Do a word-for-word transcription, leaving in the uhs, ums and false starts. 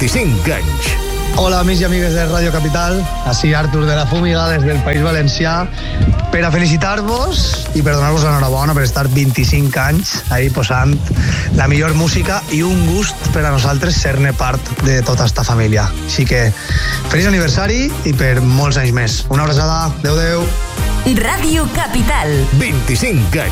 vint-i-cinc anys. Hola, amics i amigues de Ràdio Capital. Així Artur de la Fúmiga, des del País Valencià, per a felicitar-vos i per donar-vos l'enhorabona per estar vint-i-cinc anys ahí posant la millor música i un gust per a nosaltres ser-ne part de tota esta família. Així que, feliç aniversari i per molts anys més. Una abraçada. Adéu, adéu. Ràdio Capital. vint-i-cinc anys.